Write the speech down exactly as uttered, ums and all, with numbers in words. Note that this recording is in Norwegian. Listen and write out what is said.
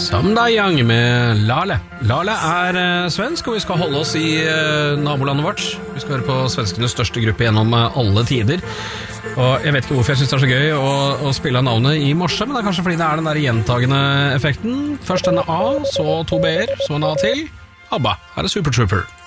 Som da Young med Lale. Lale er eh, svensk, og vi skal holde oss i eh, nabolandet vårt. Vi skal høre på svenskenes største gruppe gjennom eh, alle tider. Og jeg vet ikke hvorfor jeg synes det er så gøy å, å spille av navnet i morse, men det er kanskje fordi det er den der gjentagende effekten. Først en A, så to B-er, så en A til. ABBA, her er Super Trooper.